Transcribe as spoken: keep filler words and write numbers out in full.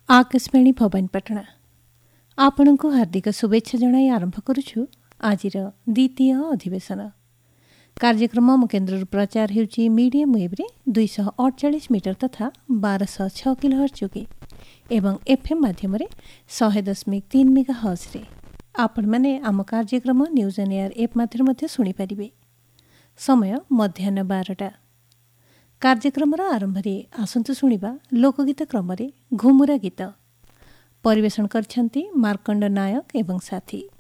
आकाशवाणी भवानीपाटना आपण को हार्दिक शुभेच्छा जणाई आरंभ करुछु आजिर द्वितीय अधिवेशन कार्यक्रम मो केन्द्र प्रचार हेउची मीडियम वेव्रे दुईश अड़चाश मीटर तथा बारश छ किलोहर्ट्ज जोगे एवं एफएम माध्यम शहे दशमिक तीन मेगा हर्ट्ज आपण माने आम कार्यक्रम न्यूज ऑन एयर एप माध्यम शुणी पारिबे। समय मध्याह्न बारटा। कार्यक्रम आरंभ आसंतु शुणिबा लोकगीत क्रम घुमुरा गीत परिवेषण करछंती मार्कंड नायक एवं साथी।